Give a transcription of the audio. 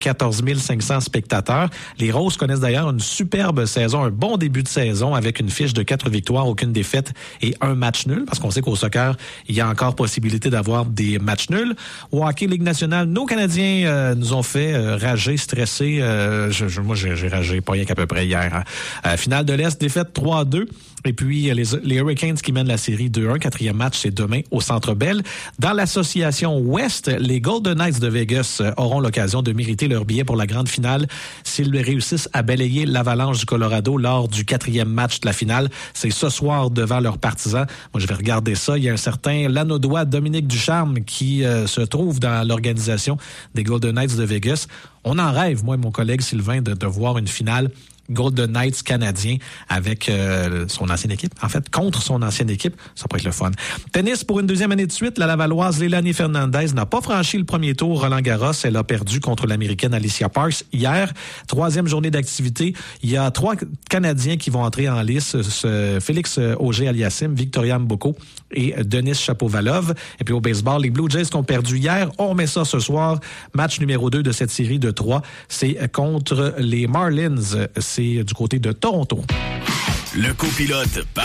14 500 spectateurs. Les Roses connaissent d'ailleurs une superbe saison, un bon début de saison avec une fiche de 4 victoires, aucune défaite et un match nul, parce qu'on sait qu'au soccer, il y a encore possibilité d'avoir des matchs nuls. Au hockey Ligue nationale, nos Canadiens nous ont fait rager, stresser. Moi, j'ai ragé pas rien qu'à peu près hier. Finale de l'Est, défaite 3-2. Et puis, les Hurricanes qui mènent la série 2-1. Quatrième match, c'est demain au Centre Bell. Dans l'association Ouest, les Golden Knights de Vegas auront l'occasion de mériter leur billet pour la grande finale s'ils réussissent à balayer l'Avalanche du Colorado lors du 4e match de la finale. C'est ce soir devant leurs partisans. Moi, je vais regarder ça. Il y a un certain Lanaudois Dominique Ducharme qui se trouve dans l'organisation des Golden Knights de Vegas. On en rêve, moi et mon collègue Sylvain, de voir une finale Golden Knights canadien avec son ancienne équipe. En fait, contre son ancienne équipe. Ça pourrait être le fun. Tennis, pour une deuxième année de suite, la Lavalloise Leilani Fernandez n'a pas franchi le premier tour Roland-Garros. Elle a perdu contre l'Américaine Alicia Parks hier. 3e journée d'activité. Il y a 3 Canadiens qui vont entrer en lice. Félix Auger-Aliassime, Victoria Mboko et Denis Shapovalov. Et puis au baseball, les Blue Jays qui ont perdu hier. On remet ça ce soir. Match numéro 2 de cette série de 3. C'est contre les Marlins. C'est du côté de Toronto. Le copilote